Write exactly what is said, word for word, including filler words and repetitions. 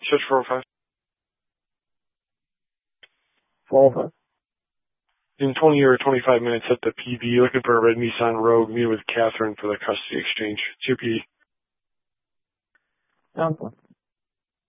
Search four oh five. four oh five. In twenty or twenty-five minutes at the P B, looking for a red Nissan Rogue, meet with Catherine for the custody exchange. It's your P D. Sounds good.